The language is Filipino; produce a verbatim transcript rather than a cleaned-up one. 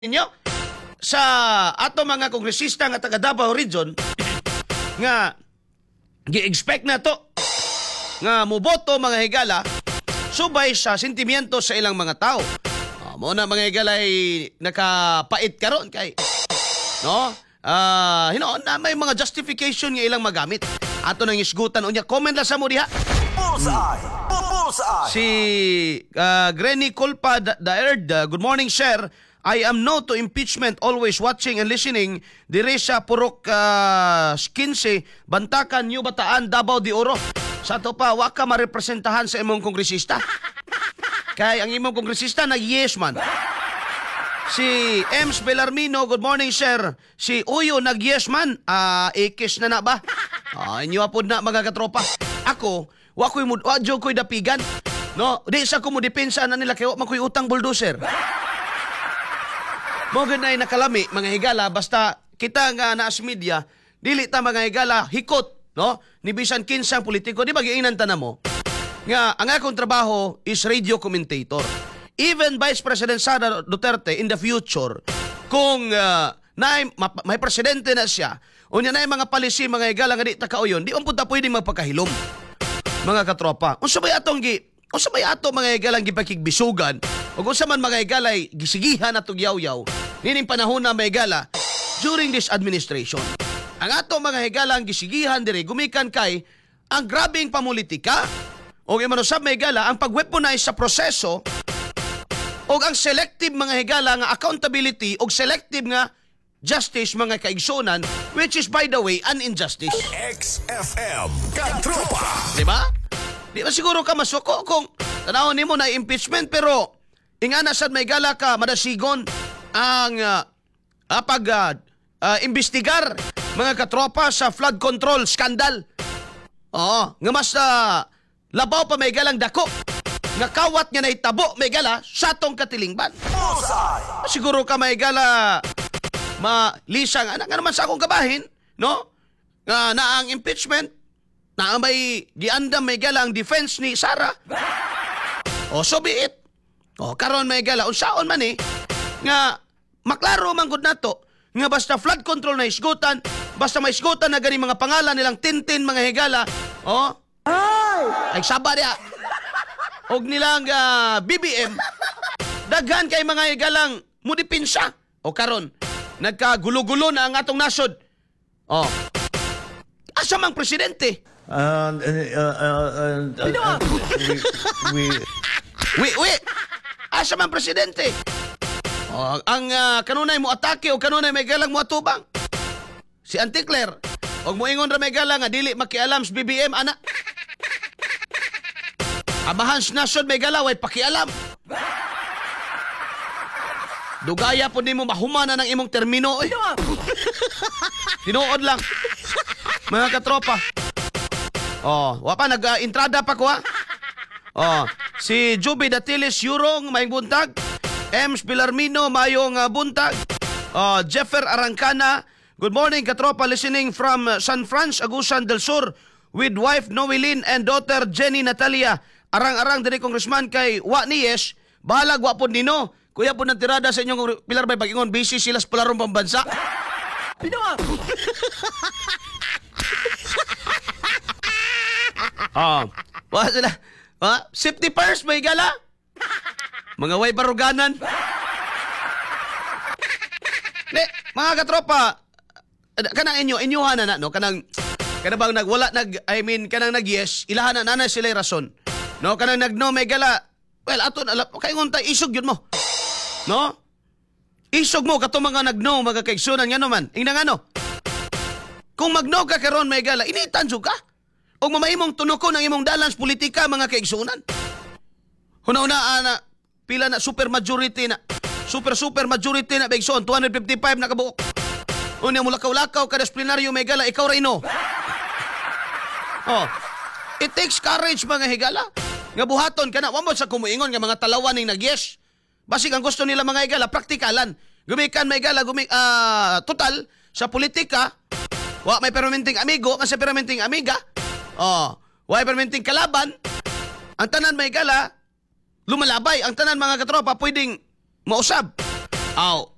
Inyo sa ato mga kongresista nga taga Davao Region nga gi-expect na to nga muboto mga higala subay sa sentimiento sa ilang mga tao. Uh, mo na mga higala ay nakapait karon kay no? Ah, uh, hinoon na may mga justification nga ilang magamit. Ato nang isgutan unya. Comment lang sa mo diha. Bullseye! Bullseye! Si uh, Granny Culpa Daerd, uh, good morning, sir. I am no to impeachment, always watching and listening. Dire sa Purok uh, fifteen, Bantakan, New Bataan, Davao de Oro. Sa to pa, wa ka marepresentahan sa imong kongresista. Kay ang imong kongresista nag-yes man. Si Ems Belarmino, good morning, sir. Si Uyo nag-yes man. Ah, uh, ikis na na ba? Ah, inyo apod na mga katropa. Ako, wa ko'y mud, wa jo ko'y dapigan. No, di sa ko mo depensa na nila kay wa man ko'y utang bulldozer. Mo ganay nakalami mga higala basta kita nga naa sa media dili ta mga higala hikot no ni bisan kinsang politiko di ba giingnan ta namo nga ang akong trabaho is radio commentator. Even Vice President Sara Duterte in the future kung uh, naay may presidente na siya unya naay mga policy mga higala nga di ta kauyon di man ta pwedeng magpakahilom mga katropa. Unsa bay atong gi unsa bay ato mga higala gipakigbisugan ug unsa man mga higalay gisigihan atong yaw-yaw nining panahon na may higala during this administration. Ang ato mga higala ang gisigihan dire gumikan kay ang grabing pamulitika o imano sab may higala ang pagweaponize sa proseso o ang selective mga higala nga accountability o selective nga justice mga kaigsunan which is by the way an injustice. X F M Katropa! Di ba? Di ba siguro ka masuko kung tanawon nimo na impeachment pero ingana sad may higala ka madasigon ang uh, uh, pag uh, uh, imbestigar mga katropa sa flood control scandal. Oo, nga mas uh, labaw pa may galang dako. Nga kawat nga naitabo may gala sa tong katilingban. Bullseye! Siguro ka may gala malisang anak nga naman sa akong kabahin, no? Nga na ang impeachment na may giandam may gala ang defense ni Sara. O so be it. O karon may gala unsaon man eh nga maklaro man gud nato nga basta flood control na isgutan, basta maisgutan na gani mga pangalan nilang tintin mga higala, oh. Ay saba dia. Og nilang uh, B B M daghan kay mga higalang mudipinsa. O karon nagkagulo-gulo na ang atong nasod. Oh. Asa mang presidente? Uh, uh, uh, uh, uh, uh, we, we, Wi, wi. Asa mang presidente? Oh, ang uh, kanunay mo atake o kanunay may galang mo atubang. Si Auntie Claire, og moingon ra may galang nga dili makialam sa B B M ana. Amahan sa nasod may galaw ay pakialam. Dugaya po nimo mahumana ng imong termino oy. Tinuod lang. Mga katropa. Oh, wa pa nag-entrada pa ko ha. Oh, si Juby Datilis Yurong maayong buntag. Ems Belarmino, mayong uh, buntag. Uh, Jeffer Arangcana, good morning katropa, listening from uh, San Franz, Agusan del Sur with wife Noelyn and daughter Jenny Natalia. Arang-arang diri congressman kay wa niyes, bahalag wa pod nino. Kuya po ng tirada sa inyong pilar bay pag-ingon, busy sila sa palarong pambansa. Pinawa! Oh, wa sila. Ha? Safety first, may gala? Mga way baruganan. Ne, mga katropa, kanang inyo, inyuhan na na, no? Kanang, kanang bang nagwala, nag, I mean, kanang nag-yes, ilahan na, nanay sila rason. No, kanang nag-no, may gala, well, ato, kayo ngunta, isog yun mo. No? Isog mo, kato mga nag-no, mga kaigsunan, nga naman, ingna nga no. Kung mag-no ka karon may gala, initan ka. O mamaimong tunuko ng imong dalans politika, mga kaigsunan. Huna-una, ana, pila na super majority na super super majority na begson two fifty-five na kabuok. Unya mo lakaw-lakaw ka disiplinaryo may gala ikaw ra ino. Oh. It takes courage mga higala. Nga buhaton kana wa mo sa kumuingon nga mga talawan ning nag-yes. Basig ang gusto nila mga higala praktikalan. Gumikan may higala gumi uh, total sa politika. Wa may permanenteng amigo kasi permanenteng amiga. Oh, wa may permanenteng kalaban. Ang tanan may higala lumalabay ang tanan mga katropa pwedeng mausab. Aw,